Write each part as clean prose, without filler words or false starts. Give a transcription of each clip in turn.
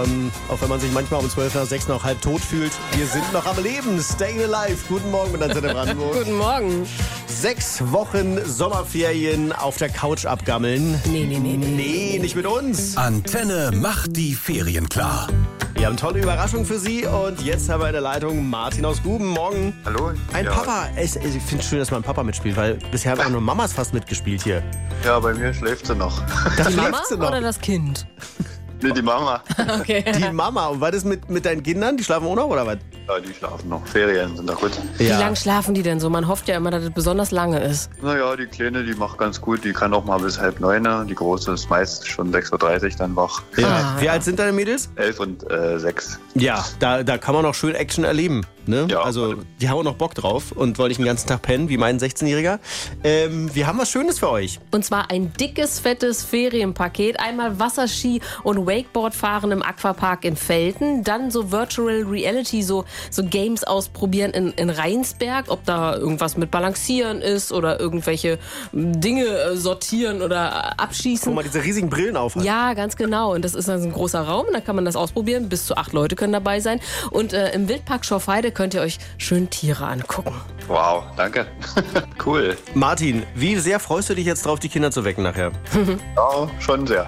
Auch wenn man sich manchmal um 12 nach 6 noch halb tot fühlt. Wir sind noch am Leben. Staying alive. Guten Morgen mit Antenne Brandenburg. Guten Morgen. 6 Wochen Sommerferien auf der Couch abgammeln. Nee, nicht mit uns. Antenne macht die Ferien klar. Wir haben tolle Überraschungen für Sie und jetzt haben wir in der Leitung Martin aus Guben. Morgen. Hallo? Ein Papa. Ich finde es schön, dass mal ein Papa mitspielt, weil bisher haben auch nur Mamas fast mitgespielt hier. Ja, bei mir schläft sie noch. Da Die Mama schläft sie noch. oder das Kind? Nee, die Mama. Okay. Die Mama. Und was ist mit deinen Kindern? Die schlafen auch noch oder was? Ja, die schlafen noch. Ferien sind da gut. Wie lang schlafen die denn so? Man hofft ja immer, dass es besonders lange ist. Naja, die Kleine, die macht ganz gut. Die kann auch mal bis 8:30. Die Große ist meist schon 6:30 Uhr dann wach. Ja. Wie alt sind deine Mädels? 11 und 6. Ja, da kann man noch schön Action erleben. Ne? Ja. Also, die haben auch noch Bock drauf und wollen nicht den ganzen Tag pennen, wie mein 16-Jähriger. Wir haben was Schönes für euch. Und zwar ein dickes, fettes Ferienpaket. Einmal Wasserski und Wakeboard fahren im Aquapark in Velten. Dann so Virtual Reality, so Games ausprobieren in Rheinsberg. Ob da irgendwas mit Balancieren ist oder irgendwelche Dinge sortieren oder abschießen. Guck mal, diese riesigen Brillen auf. Ja, ganz genau. Und das ist dann so ein großer Raum. Da kann man das ausprobieren. Bis zu 8 Leute können dabei sein. Und im Wildpark Schorfheide könnt ihr euch schön Tiere angucken. Wow, danke. Cool. Martin, wie sehr freust du dich jetzt drauf, die Kinder zu wecken nachher? Ja, schon sehr.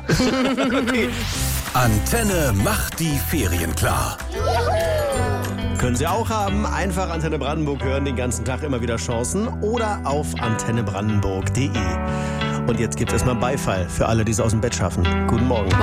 Antenne macht die Ferien klar. Können Sie auch haben. Einfach Antenne Brandenburg hören, den ganzen Tag immer wieder Chancen. Oder auf antennebrandenburg.de. Und jetzt gibt es erstmal Beifall für alle, die es aus dem Bett schaffen. Guten Morgen.